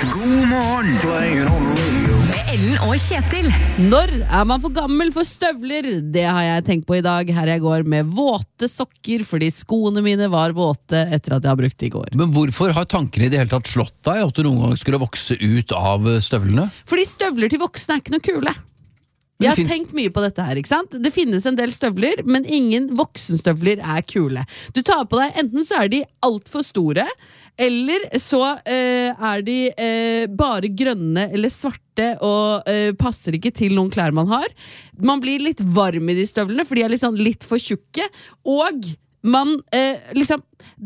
God morgen. Playing on the radio. Med Ellen og Kjetil. Når er man for gammel for støvler? Det har jeg tenkt på i dag, her jeg går med våte sokker, fordi skoene mine var våte etter at jeg har brukt det i går. Men hvorfor har tankene i det hele tatt slått deg at du noen gang skulle vokse ut av støvlene? Fordi støvler til voksne er ikke noe kule. Jeg har tenkt mye på dette her, ikke sant? Det finnes en del støvler, men ingen voksenstøvler er kule. Du tar på deg, enten så er de alt for store, eller så er de bare grønne eller svarte og passer ikke til noen klær man har. Man blir litt varm i de støvlene, for de er liksom litt for tjukke, og man liksom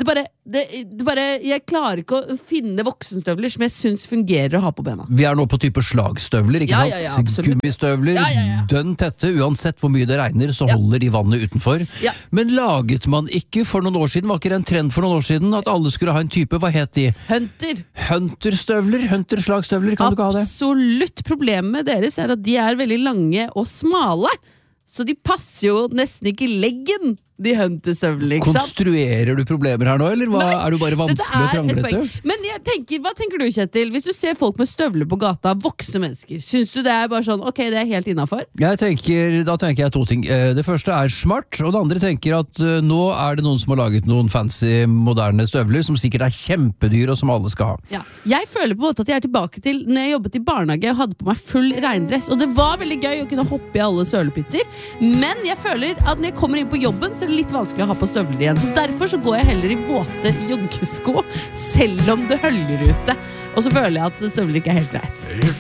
jeg klarer ikke å finne voksenstøvler som jeg synes fungerer å ha på bena. Vi er nå på type slagstøvler, ikke sant? Ja, absolutt. Gummistøvler, dønn tette, uansett hvor mye det regner, så holder de vannet utenfor. Ja. Men laget man ikke for noen år siden, var ikke det en trend for noen år siden, at alle skulle ha en type, hva het de? Hunterstøvler, hunterslagstøvler, kan du ikke ha det? Absolutt. Problemet deres er at de er veldig lange og smale, så de passer jo nesten ikke i leggen, de hunterstøvlene, ikke sant? Konstruerer du problemer her nå, eller er du bare vanskelig og kranglete? Men hva tenker du, Kjetil? Hvis du ser folk med støvler på gata, voksne mennesker, synes du det er bare sånn, ok, det er helt innenfor? Da tenker jeg to ting. Det første er smart, og det andre tenker at nå er det noen som har laget noen fancy, moderne støvler, som sikkert er kjempedyr, og som alle skal ha. Ja. Jeg føler på en måte at jeg er tilbake til når jeg jobbet i barnehage og hadde på meg full regndress, og det var veldig gøy å kunne hoppe i alle sølepytter, men jeg føler at når jeg kommer inn på jobben, så er det litt vanskelig å ha på støvler igjen, så derfor så går jeg heller i våte joggesko, selv om det høljer ute, og så føler jeg at støvler ikke er helt greit.